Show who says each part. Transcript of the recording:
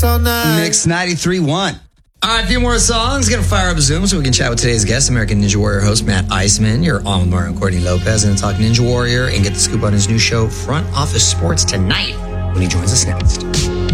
Speaker 1: dance all night.
Speaker 2: Mix 93.1.
Speaker 3: All right, a few more songs. Gonna fire up Zoom so we can chat with today's guest, American Ninja Warrior host Matt Iseman. You're on with Mario and Courtney Lopez and talk Ninja Warrior and get the scoop on his new show, Front Office Sports, tonight when he joins us next.